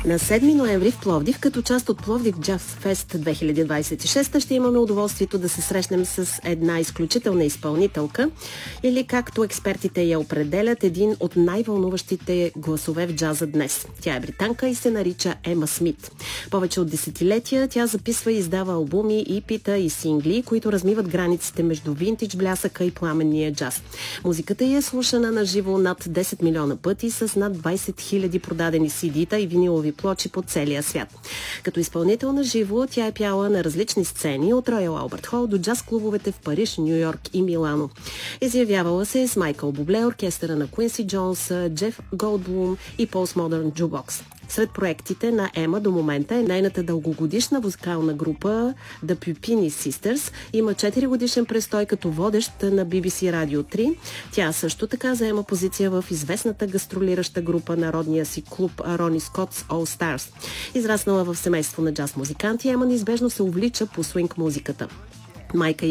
На 7 ноември в Пловдив, като част от Пловдив Джаз Фест 2026, ще имаме удоволствието да се срещнем с една изключителна изпълнителка или, както експертите я определят, един от най-вълнуващите гласове в джаза днес. Тя е британка и се нарича Ема Смит. Повече от десетилетия тя записва и издава албуми, ипита и сингли, които размиват границите между винтидж блясъка и пламенния джаз. Музиката й е слушана на живо над 10 милиона пъти с над 20 000 продадени CD-та и винилови плочи по целия свят. Като изпълнител на живо, тя е пяла на различни сцени от Royal Albert Hall до джаз-клубовете в Париж, Ню-Йорк и Милано. Изявявала се с Майкъл Бубле, оркестъра на Куинси Джонс, Джеф Голдблум и Postmodern Jukebox. Сред проектите на Ема до момента е нейната дългогодишна музикална група The Pupini Sisters. Има 4-годишен престой като водещ на BBC Radio 3. Тя също така заема позиция в известната гастролираща група на родния си клуб Рони Скотс All Stars. Израснала в семейство на джаз музиканти, Ема неизбежно се увлича по свинг музиката. Майка